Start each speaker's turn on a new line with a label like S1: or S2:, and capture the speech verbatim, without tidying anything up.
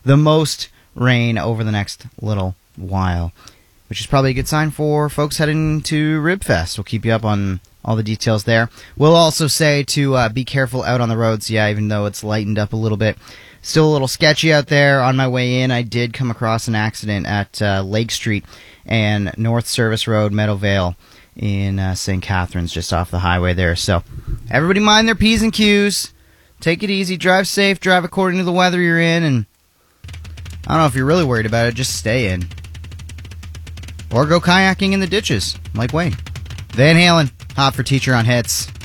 S1: the most rain over the next little while, which is probably a good sign for folks heading to Ribfest. We'll keep you up on all the details there. We'll also say to uh, be careful out on the roads. Yeah, even though it's lightened up a little bit, still a little sketchy out there. On my way in, I did come across an accident at uh, Lake Street and North Service Road, Meadowvale in uh, Saint Catharines, just off the highway there. So everybody mind their P's and Q's. Take it easy, drive safe, drive according to the weather you're in, and I don't know if you're really worried about it, just stay in. Or go kayaking in the ditches, like Wayne. Van Halen, Hot for Teacher on Hits.